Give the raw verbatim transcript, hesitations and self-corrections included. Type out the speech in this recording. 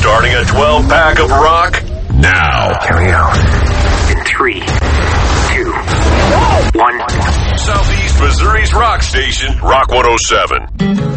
Starting a twelve-pack of rock now. Here we go. In three, two, one. Southeast Missouri's rock station, Rock one oh seven.